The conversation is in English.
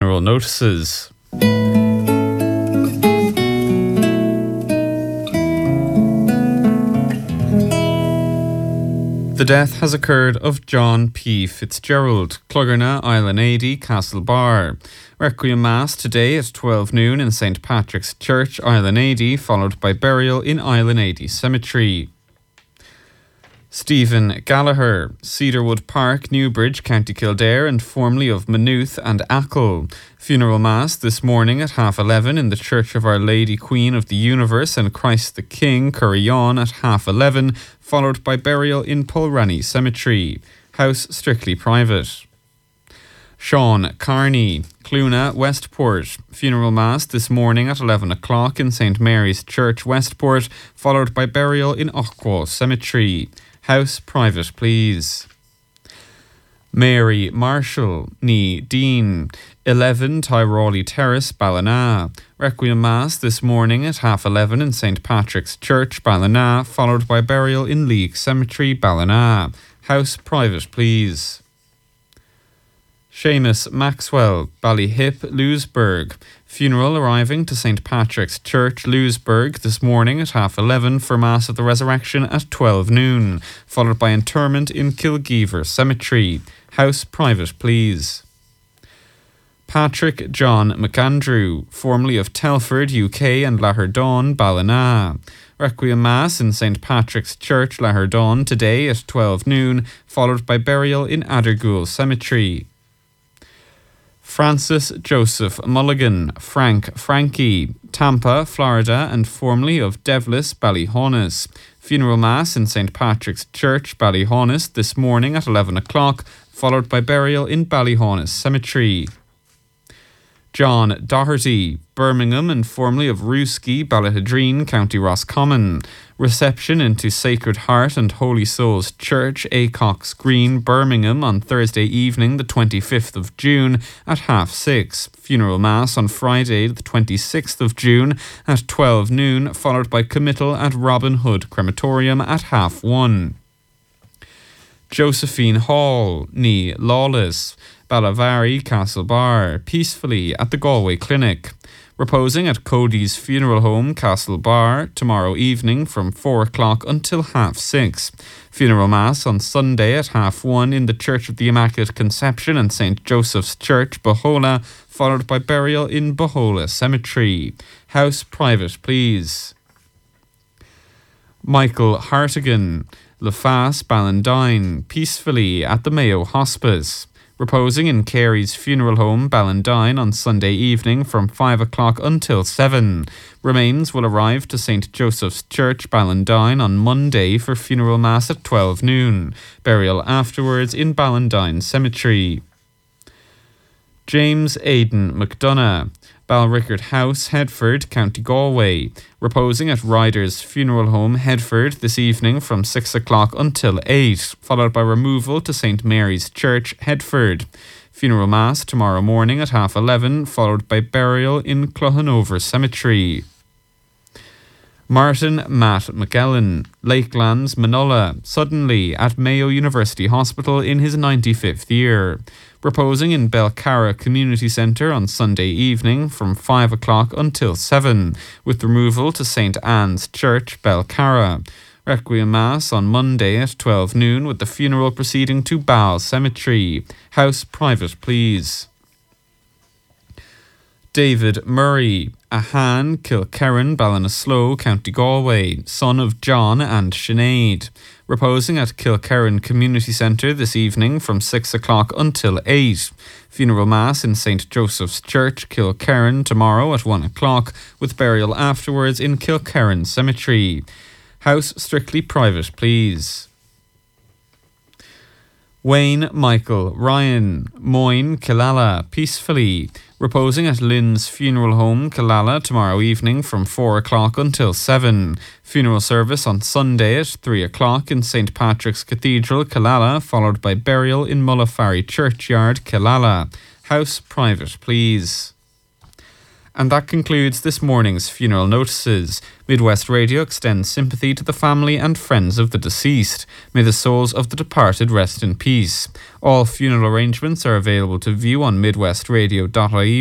funeral notices. The death has occurred of John P. Fitzgerald, Clogherna, Island 80, Castlebar. Requiem Mass today at 12 noon in St. Patrick's Church, Island 80, followed by burial in Island 80 Cemetery. Stephen Gallagher, Cedarwood Park, Newbridge, County Kildare, and formerly of Maynooth and Achill. Funeral Mass this morning at 11:30 in the Church of Our Lady Queen of the Universe and Christ the King, Currayon at 11:30, followed by burial in Pulranny Cemetery. House strictly private. Sean Carney, Cluna, Westport. Funeral Mass this morning at 11 o'clock in St. Mary's Church, Westport, followed by burial in Ochquaw Cemetery. House private, please. Mary Marshall, ní Dean, 11 Tyrawley Terrace, Ballina. Requiem Mass this morning at 11:30 in St. Patrick's Church, Ballina, followed by burial in Leek Cemetery, Ballina. House private, please. Seamus Maxwell, Ballyhip, Louisburg. Funeral arriving to St. Patrick's Church, Louisburg, this morning at 11:30 for Mass of the Resurrection at 12 noon, followed by interment in Kilgeever Cemetery. House private, please. Patrick John McAndrew, formerly of Telford, UK, and Laherdon, Ballina. Requiem Mass in St. Patrick's Church, Laherdon, today at 12 noon, followed by burial in Addergoole Cemetery. Francis Joseph Mulligan, Frankie, Tampa, Florida, and formerly of Devlis, Ballyhaunis. Funeral Mass in St. Patrick's Church, Ballyhaunis, this morning at 11 o'clock, followed by burial in Ballyhaunis Cemetery. John Doherty, Birmingham, and formerly of Rooski, Ballahadreen, County Roscommon. Reception into Sacred Heart and Holy Souls Church, Acox Green, Birmingham, on Thursday evening, the 25th of June, at 6:30. Funeral Mass on Friday, the 26th of June, at 12 noon, followed by committal at Robin Hood Crematorium at 1:30. Josephine Hall, ní Lawless, Ballavary, Castlebar, peacefully at the Galway Clinic. Reposing at Cody's Funeral Home, Castlebar, tomorrow evening from 4 o'clock until 6:30. Funeral Mass on Sunday at 1:30 in the Church of the Immaculate Conception and St. Joseph's Church, Bohola, followed by burial in Bohola Cemetery. House private, please. Michael Hartigan, Lafas, Ballandine, peacefully at the Mayo Hospice. Reposing in Carey's Funeral Home, Ballandine, on Sunday evening from 5 o'clock until 7. Remains will arrive to St. Joseph's Church, Ballandine, on Monday for funeral mass at 12 noon. Burial afterwards in Ballandine Cemetery. James Aidan McDonough, Balrickard House, Headford, County Galway. Reposing at Ryder's Funeral Home, Headford, this evening from 6 o'clock until 8, followed by removal to St. Mary's Church, Headford. Funeral Mass tomorrow morning at 11:30, followed by burial in Clohanover Cemetery. Martin Matt McGellen, Lakelands, Manola, suddenly at Mayo University Hospital in his 95th year. Reposing in Belcarra Community Centre on Sunday evening from 5 o'clock until 7, with removal to St. Anne's Church, Belcarra. Requiem Mass on Monday at 12 noon with the funeral proceeding to Ball Cemetery. House private, please. David Murray, Ahan, Kilkerran, Ballinasloe, County Galway, son of John and Sinead. Reposing at Kilkerran Community Centre this evening from 6 o'clock until 8. Funeral Mass in St. Joseph's Church, Kilkerran, tomorrow at 1 o'clock, with burial afterwards in Kilkerran Cemetery. House strictly private, please. Wayne Michael Ryan, Moyne, Killala, peacefully. Reposing at Lynn's Funeral Home, Killala, tomorrow evening from 4 o'clock until 7. Funeral service on Sunday at 3 o'clock in St. Patrick's Cathedral, Killala, followed by burial in Mullafarry Churchyard, Killala. House private, please. And that concludes this morning's funeral notices. Midwest Radio extends sympathy to the family and friends of the deceased. May the souls of the departed rest in peace. All funeral arrangements are available to view on midwestradio.ie